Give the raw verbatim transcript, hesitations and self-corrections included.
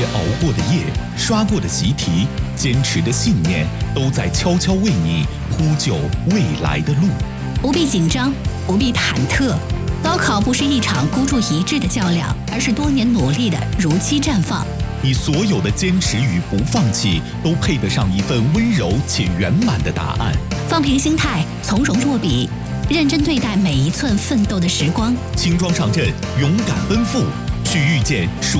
些熬过的夜、刷过的习题、坚持的信念，都在悄悄为你铺就未来的路。 不必紧张，不必忐忑。高考不是一场孤注一掷的较量，而是多年努力的如期绽放。 你所有的坚持与不放弃，都配得上一份温柔且圆满的答案。 放平心态，从容落笔，认真对待每一寸奋斗的时光。 轻装上阵，勇敢奔赴，去遇见属